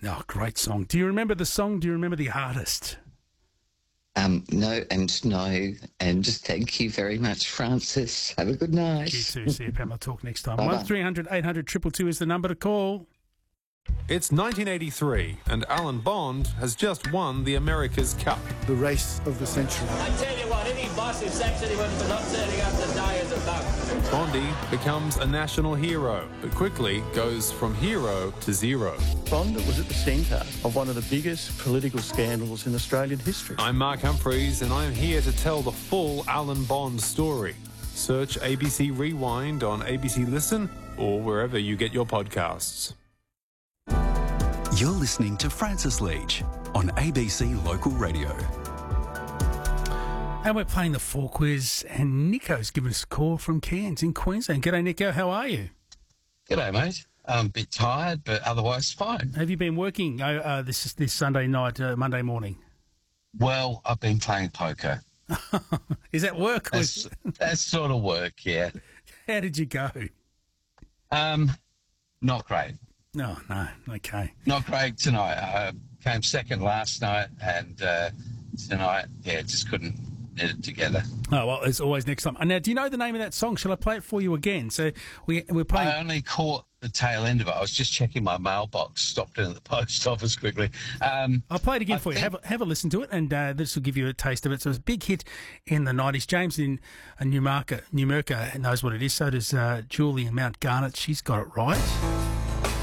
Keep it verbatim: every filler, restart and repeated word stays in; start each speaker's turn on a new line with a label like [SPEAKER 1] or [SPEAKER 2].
[SPEAKER 1] Oh, great song. Do you remember the song? Do you remember the artist?
[SPEAKER 2] Um, no and no, and just thank you very much, Francis. Have a good night.
[SPEAKER 1] You too. See you, Pamela. Talk next time.
[SPEAKER 2] Bye-bye.
[SPEAKER 1] one three hundred eight hundred two two two is the number to call.
[SPEAKER 3] It's nineteen eighty-three, and Alan Bond has just won the America's Cup.
[SPEAKER 4] The race of the century.
[SPEAKER 5] I tell you what, any boss who sacks anyone for not turning up to die is a bug.
[SPEAKER 3] Bondy becomes a national hero, but quickly goes from hero to zero.
[SPEAKER 4] Bond was at the centre of one of the biggest political scandals in Australian history.
[SPEAKER 3] I'm Mark Humphreys, and I'm here to tell the full Alan Bond story. Search A B C Rewind on A B C Listen or wherever you get your podcasts.
[SPEAKER 6] You're listening to Francis Leach on A B C Local Radio.
[SPEAKER 1] And we're playing the Four Quiz, and Nico's given us a call from Cairns in Queensland. G'day, Nico. How are you?
[SPEAKER 7] G'day, mate. I'm a bit tired, but otherwise fine.
[SPEAKER 1] Have you been working uh, uh, this this Sunday night, uh, Monday morning?
[SPEAKER 7] Well, I've been playing poker.
[SPEAKER 1] Is that work? Or
[SPEAKER 7] That's, that's sort of work, yeah.
[SPEAKER 1] how did you go?
[SPEAKER 7] Um, not great.
[SPEAKER 1] No, no, okay.
[SPEAKER 7] Not great tonight. I came second last night, and uh, tonight, yeah, just couldn't knit it together.
[SPEAKER 1] Oh, well, as always, next time. And now, do you know the name of that song? Shall I play it for you again? So we, we're playing...
[SPEAKER 7] I only caught the tail end of it. I was just checking my mailbox, stopped in at the post office quickly. Um,
[SPEAKER 1] I'll play it again
[SPEAKER 7] I
[SPEAKER 1] for you.
[SPEAKER 7] think-
[SPEAKER 1] Have a, have a listen to it, and uh, this will give you a taste of it. So it's a big hit in the nineties. James in uh, Newmarket, Newmarket knows what it is. So does uh, Julie in Mount Garnet. She's got it right.